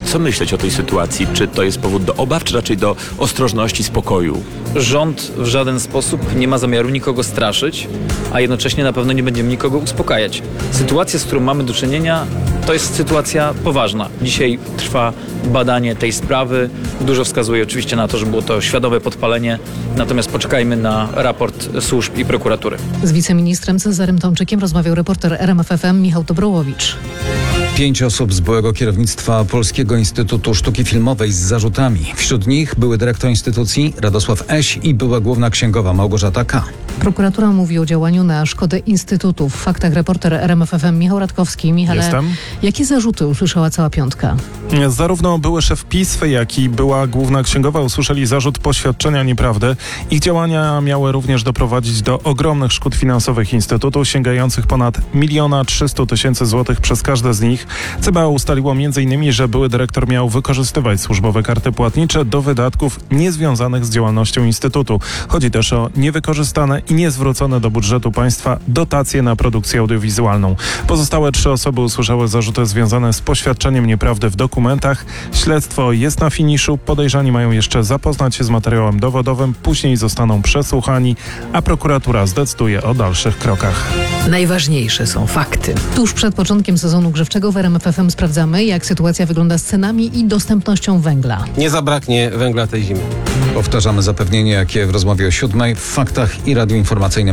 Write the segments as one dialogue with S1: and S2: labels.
S1: Co myśleć o tej sytuacji? Czy to jest powód do obaw, czy raczej do ostrożności, spokoju?
S2: Rząd w żaden sposób nie ma zamiaru nikogo straszyć, a jednocześnie na pewno nie będziemy nikogo uspokajać. Sytuacja, z którą mamy do czynienia, to jest sytuacja poważna. Dzisiaj trwa badanie tej sprawy. Dużo wskazuje oczywiście na to, że było to świadome podpalenie, natomiast poczekajmy na raport służb i prokuratury.
S3: Z wiceministrem Cezarym Tomczykiem rozmawiał reporter RMFFM Michał Dobrołowicz.
S4: 5 osób z byłego kierownictwa Polskiego Instytutu Sztuki Filmowej z zarzutami. Wśród nich były dyrektor instytucji Radosław Eś i była główna księgowa Małgorzata K.
S3: Prokuratura mówi o działaniu na szkodę Instytutu. W faktach reporter RMFFM Michał Radkowski. Michale,
S5: Jestem.
S3: jakie zarzuty usłyszała cała piątka?
S5: Zarówno były szef PISF, jak i była główna księgowa usłyszeli zarzut poświadczenia nieprawdy. Ich działania miały również doprowadzić do ogromnych szkód finansowych Instytutu, sięgających ponad 1 300 000 złotych przez każde z nich. CBA ustaliło m.in., że były dyrektor miał wykorzystywać służbowe karty płatnicze do wydatków niezwiązanych z działalnością Instytutu. Chodzi też o niewykorzystane i niezwrócone do budżetu państwa dotacje na produkcję audiowizualną. Pozostałe 3 osoby usłyszały zarzuty związane z poświadczeniem nieprawdy w dokumentach. Śledztwo jest na finiszu. Podejrzani mają jeszcze zapoznać się z materiałem dowodowym, później zostaną przesłuchani, a prokuratura zdecyduje o dalszych krokach.
S6: Najważniejsze są fakty.
S3: Tuż przed początkiem sezonu grzewczego w RMFFM sprawdzamy, jak sytuacja wygląda z cenami i dostępnością węgla.
S7: Nie zabraknie węgla tej zimy.
S4: Powtarzamy zapewnienie, jakie w rozmowie o 7 w faktach i radiu informacyjnym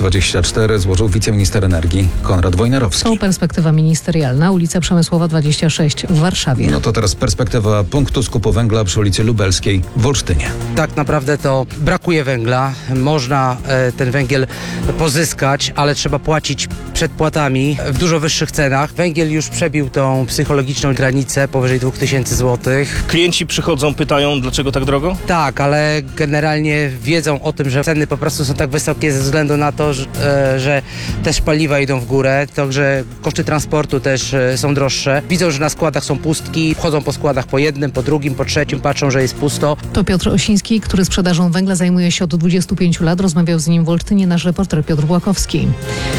S4: RMF24 złożył wiceminister energii Konrad Wojnarowski.
S3: To perspektywa ministerialna, ulica Przemysłowa 26 w Warszawie.
S4: No to teraz perspektywa punktu skupu węgla przy ulicy Lubelskiej w Olsztynie.
S8: Tak naprawdę to brakuje węgla. Można ten węgiel pozyskać, ale trzeba płacić przedpłatami w dużo wyższych cenach. Węgiel już przebił tą psychologiczną granicę powyżej 2000 zł.
S7: Klienci przychodzą, pytają, dlaczego tak drogo?
S8: Tak, ale generalnie wiedzą o tym, że ceny po prostu są tak wysokie ze względu na to, że też paliwa idą w górę, także koszty transportu też są droższe. Widzą, że na składach są pustki, wchodzą po składach po jednym, po drugim, po trzecim, patrzą, że jest pusto.
S3: To Piotr Osiński, który sprzedażą węgla zajmuje się od 25 lat. Rozmawiał z nim w Olsztynie nasz reporter Piotr Błakowski.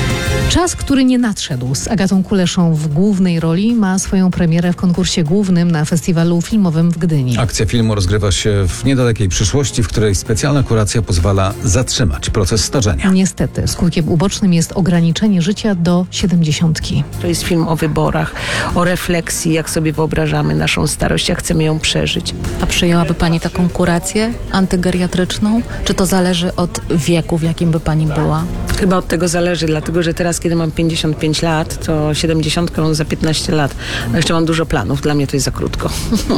S3: Czas, który nie nadszedł, z Agatą Kuleszą w głównej roli, ma swoją premierę w konkursie głównym na festiwalu filmowym w Gdyni.
S4: Akcja filmu rozgrywa się w niedalekiej przyszłości, w której specjalna kuracja pozwala zatrzymać proces starzenia.
S3: Niestety, skutkiem ubocznym jest ograniczenie życia do 70.
S6: To jest film o wyborach, o refleksji, jak sobie wyobrażamy naszą starość, jak chcemy ją przeżyć.
S9: A przyjęłaby Pani taką kurację antygeriatryczną? Czy to zależy od wieku, w jakim by Pani była?
S6: Chyba od tego zależy, dlatego że teraz, kiedy mam 55 lat, to 70 za 15 lat. A jeszcze mam dużo planów, dla mnie to jest za krótko.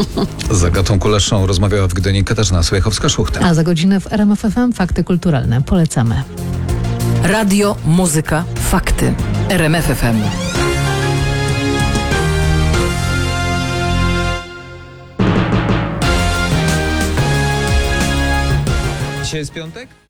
S4: Z Agatą Kuleszą rozmawiała w Gdyni Katarzyna Słychowska-Szuchta.
S3: A za godzinę w RMFFM Fakty Kulturalne. Polecamy.
S6: Radio, muzyka, fakty. RMF FM.
S4: Dzisiaj jest piątek?